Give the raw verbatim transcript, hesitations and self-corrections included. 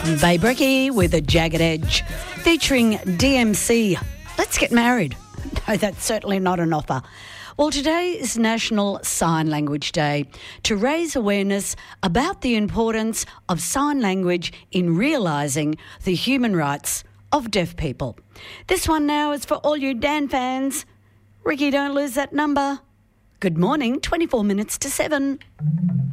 Babe Ricky with a Jagged Edge, featuring D M C. Let's get married. No, that's certainly not an offer. Well, today is National Sign Language Day to raise awareness about the importance of sign language in realising the human rights of deaf people. This one now is for all you Dan fans. Ricky, don't lose that number. Good morning, twenty-four minutes to seven.